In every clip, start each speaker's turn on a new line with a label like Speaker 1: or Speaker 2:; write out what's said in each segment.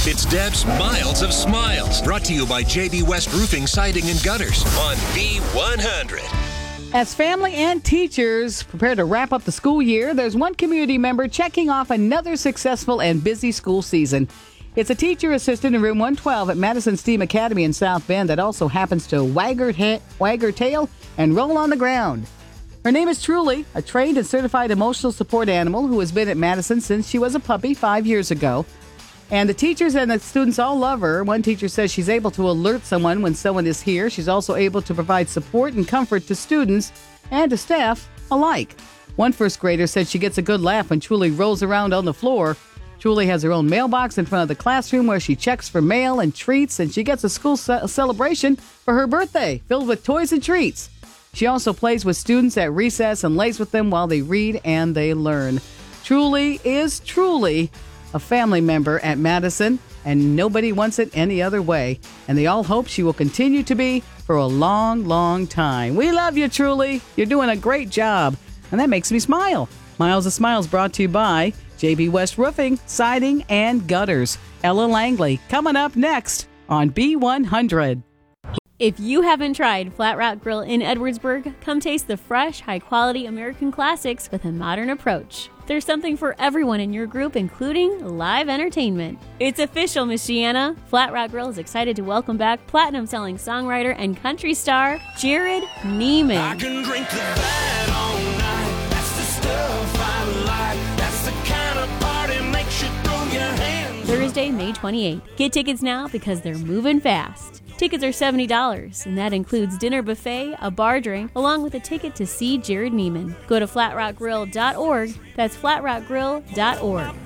Speaker 1: It's Deb's Miles of Smiles, brought to you by JB West Roofing, Siding, and Gutters on B100.
Speaker 2: As family and teachers prepare to wrap up the school year, there's one community member checking off another successful and busy school season. It's a teacher assistant in room 112 at Madison STEAM Academy in South Bend that also happens to wag her tail and roll on the ground. Her name is Truly, a trained and certified emotional support animal who has been at Madison since she was a puppy 5 years ago. And the teachers and the students all love her. One teacher says she's able to alert someone when someone is here. She's also able to provide support and comfort to students and to staff alike. One first grader said she gets a good laugh when Truly rolls around on the floor. Truly has her own mailbox in front of the classroom where she checks for mail and treats, and she gets a school celebration for her birthday filled with toys and treats. She also plays with students at recess and lays with them while they read and they learn. Truly is truly a family member at Madison, and nobody wants it any other way. And they all hope she will continue to be for a long, long time. We love you, Truly. You're doing a great job, and that makes me smile. Miles of Smiles brought to you by JB West Roofing, Siding, and Gutters. Ella Langley coming up next on B100.
Speaker 3: If you haven't tried Flat Rock Grill in Edwardsburg, come taste the fresh, high-quality American classics with a modern approach. There's something for everyone in your group, including live entertainment. It's official, Michiana. Flat Rock Grill is excited to welcome back platinum-selling songwriter and country star Jared Neiman.
Speaker 4: I can drink the bad all night. That's the stuff I like. That's the kind of party makes you throw your hands.
Speaker 3: Thursday, May 28th. Get tickets now because they're moving fast. Tickets are $70, and that includes dinner buffet, a bar drink, along with a ticket to see Jared Neiman. Go to flatrockgrill.org. That's flatrockgrill.org.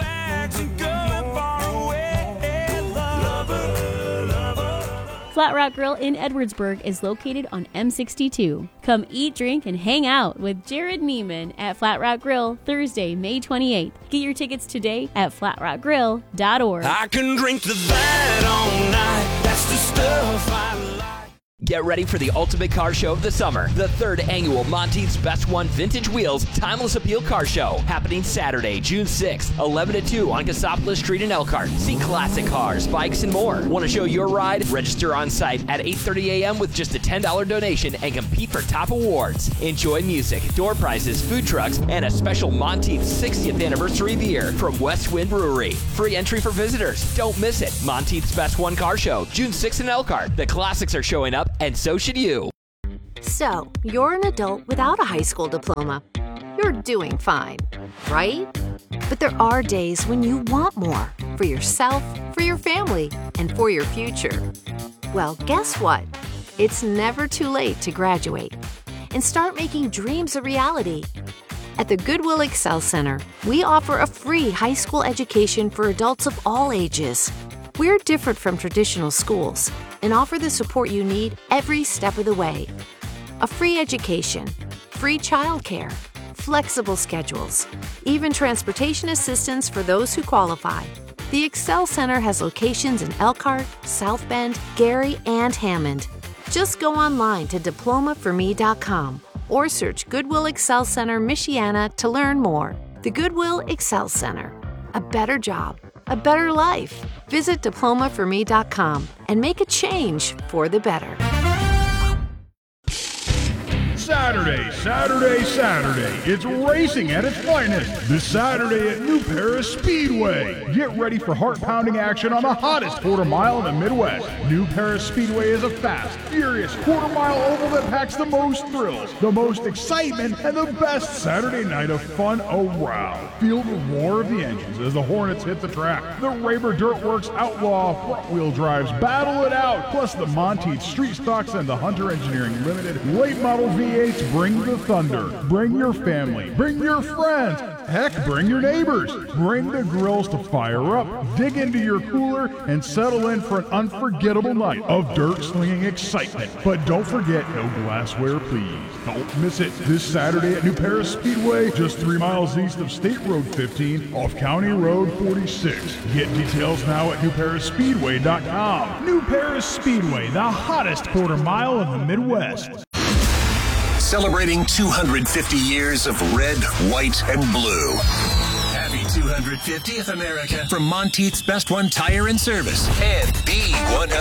Speaker 3: Flat Rock Grill in Edwardsburg is located on M62. Come eat, drink, and hang out with Jared Neiman at Flat Rock Grill Thursday, May 28th. Get your tickets today at flatrockgrill.org.
Speaker 4: I can drink the bad all night. That's the stuff I like.
Speaker 5: Get ready for the ultimate car show of the summer. The third annual Monteith's Best One Vintage Wheels Timeless Appeal Car Show. Happening Saturday, June 6th, 11 to 2 on Cassopolis Street in Elkhart. See classic cars, bikes, and more. Want to show your ride? Register on site at 8:30 a.m. with just a $10 donation and compete for top awards. Enjoy music, door prizes, food trucks, and a special Monteith's 60th anniversary beer from West Wind Brewery. Free entry for visitors. Don't miss it. Monteith's Best One Car Show, June 6th in Elkhart. The classics are showing up, and so should you.
Speaker 6: So, you're an adult without a high school diploma. You're doing fine, right? But there are days when you want more for yourself, for your family, and for your future. Well, guess what? It's never too late to graduate and start making dreams a reality. At the Goodwill Excel Center, we offer a free high school education for adults of all ages. We're different from traditional schools and offer the support you need every step of the way. A free education, free childcare, flexible schedules, even transportation assistance for those who qualify. The Excel Center has locations in Elkhart, South Bend, Gary, and Hammond. Just go online to diplomaforme.com or search Goodwill Excel Center Michiana to learn more. The Goodwill Excel Center. A better job, a better life. Visit diplomaforme.com and make a change for the better.
Speaker 7: Saturday. It's racing at its finest. This Saturday at New Paris Speedway. Get ready for heart-pounding action on the hottest quarter mile in the Midwest. New Paris Speedway is a fast, furious quarter-mile oval that packs the most thrills, the most excitement, and the best Saturday night of fun around. Feel the roar of the engines as the Hornets hit the track. The Raber Dirtworks Outlaw front-wheel drives battle it out, plus the Monteith Street Stocks and the Hunter Engineering Limited late model V8s bring the thunder. Bring your family. Bring your friends. Heck, bring your neighbors. Bring the grills to fire up. Dig into your cooler and settle in for an unforgettable night of dirt-slinging excitement. But don't forget, no glassware, please. Don't miss it this Saturday at New Paris Speedway, just 3 miles east of State Road 15 off County Road 46. Get details now at newparisspeedway.com. New Paris Speedway, the hottest quarter mile in the Midwest.
Speaker 1: Celebrating 250 years of red, white, and blue. Happy 250th America from Monteith's Best One Tire and Service and B100.